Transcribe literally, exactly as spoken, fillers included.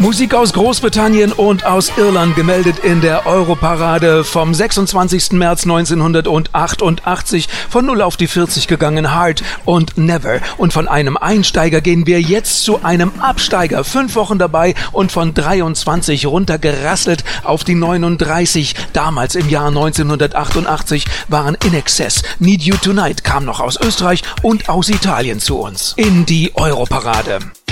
Musik aus Großbritannien und aus Irland gemeldet in der Europarade vom sechsundzwanzigsten März neunzehnhundertachtundachtzig, von null auf die vierzig gegangen, Hard und Never. Und von einem Einsteiger gehen wir jetzt zu einem Absteiger, fünf Wochen dabei und von dreiundzwanzig runtergerasselt auf die neununddreißig. Damals im Jahr neunzehnhundertachtundachtzig waren In Excess, Need You Tonight kam noch aus Österreich und aus Italien zu uns in die Europarade.